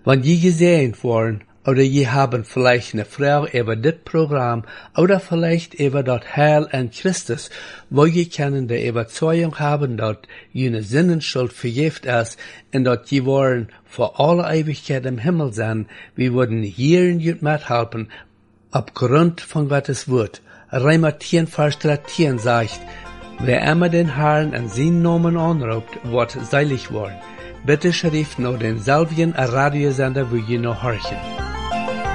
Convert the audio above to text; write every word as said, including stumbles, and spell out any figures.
Wenn je gesehen worden, oder je haben vielleicht eine Frau über das Programm oder vielleicht über das Heil in Christus, wo je können die Überzeugung haben, dass jene Sinnenschuld vergift ist und dass je wollen vor alle Ewigkeit im Himmel sein, wir würden hier nicht mithelfen, aufgrund von Gottes Wort. Römer zehn, Vers dreizehn sagt, wer immer den Herrn in seinen Namen anruft, wird seilig worden. Bitte schrift noch denselben Radiosender, wo je noch horchen.